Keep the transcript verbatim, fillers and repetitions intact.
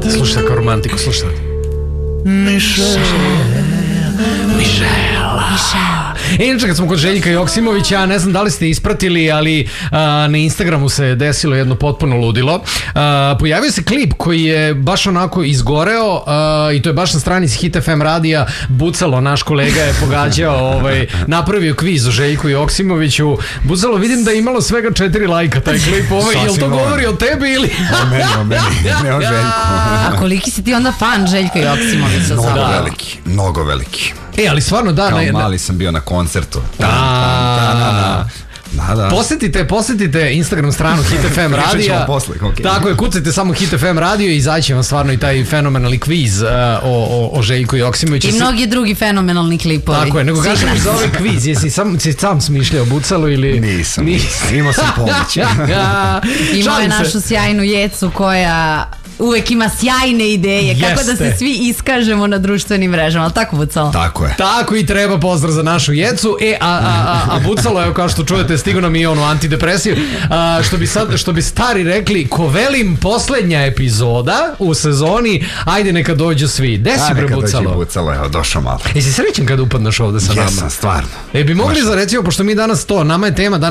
Slušaj kao romantiku, slušaj. Michelle, Michelle. Inače, kad smo kod Željka Joksimovića, ne znam da li ste ispratili, ali a, na Instagramu se desilo jedno potpuno ludilo. A, pojavio se klip koji je baš onako izgoreo a, i to je baš na stranici Hit F M radija. Bucalo, naš kolega je pogađao, ovaj, napravio kviz o Željku Joksimoviću. Bucalo, vidim da je imalo svega četiri lajka taj klip. Ovaj, jel to govori o tebi ili... O meni, o meni, ne o Željku. A koliki si ti onda fan Željka Joksimovića? Mnogo zapravo? veliki, mnogo veliki. E, ali stvarno da... Kao na, mali sam bio na koncertu. Da, Da, da. Posetite, posetite Instagram stranu Hit F M radija. Posle, okay. Tako je, kucajte samo Hit F M radio i izaći vam stvarno i taj fenomenalni kviz uh, o, o, o Željku Joksimoviću. I mnogi drugi fenomenalni klipovi. Tako je, nego kažem za ovaj kviz, jesi sam, si sam smišljao Bucalo ili... Nisam, nisam, imao sam pomoć. Imao je našu sjajnu Jecu koja... uvek ima sjajne ideje. Jeste. Kako da se svi iskažemo na društvenim mrežama, ali tako, Bucalo? Tako je. Tako i treba, pozdrav za našu Jecu. E, a, a, a, a Bucalo, evo kao što čujete, stigo nam i ono antidepresiv. A, što, bi sad, što bi stari rekli, ko velim poslednja epizoda u sezoni, ajde neka dođu svi. Gde si bre, Bucalo? Neka dođe Bucalo, evo, došao malo. Jesi srećen kad upadneš ovde sa nama? Jesam, stvarno. E, bi mogli za recimo, pošto mi danas to, nama je tema danas